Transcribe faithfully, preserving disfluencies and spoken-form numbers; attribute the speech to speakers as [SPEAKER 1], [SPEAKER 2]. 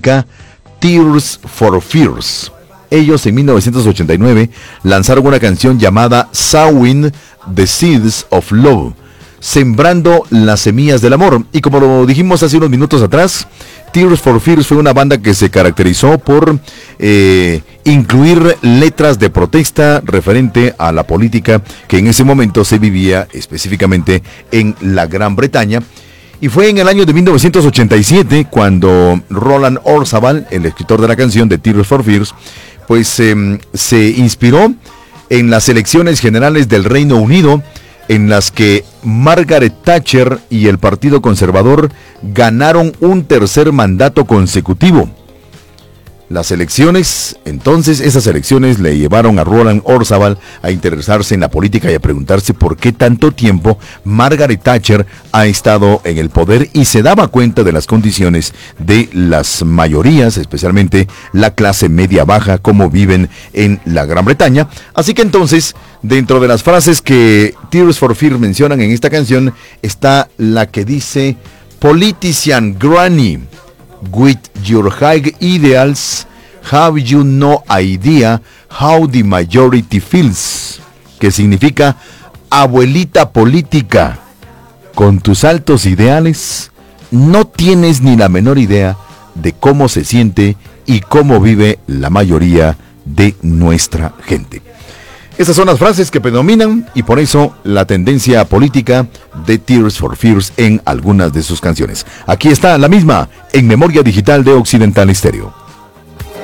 [SPEAKER 1] británica Tears for Fears. Ellos en mil novecientos ochenta y nueve lanzaron una canción llamada Sowing the Seeds of Love, sembrando las semillas del amor. Y como lo dijimos hace unos minutos atrás, Tears for Fears fue una banda que se caracterizó por eh, incluir letras de protesta referente a la política que en ese momento se vivía específicamente en la Gran Bretaña. Y fue en el año de mil novecientos ochenta y siete cuando Roland Orzabal, el escritor de la canción de Tears for Fears, pues eh, se inspiró en las elecciones generales del Reino Unido, en las que Margaret Thatcher y el Partido Conservador ganaron un tercer mandato consecutivo. Las elecciones, entonces, esas elecciones le llevaron a Roland Orzabal a interesarse en la política y a preguntarse por qué tanto tiempo Margaret Thatcher ha estado en el poder, y se daba cuenta de las condiciones de las mayorías, especialmente la clase media-baja, como viven en la Gran Bretaña. Así que entonces, dentro de las frases que Tears for Fears mencionan en esta canción, está la que dice: Politician Granny, with your high ideals, have you no idea how the majority feels? Que significa: abuelita política, con tus altos ideales, no tienes ni la menor idea de cómo se siente y cómo vive la mayoría de nuestra gente. Estas son las frases que predominan, y por eso la tendencia política de Tears for Fears en algunas de sus canciones. Aquí está la misma en Memoria Digital de Occidental Estéreo.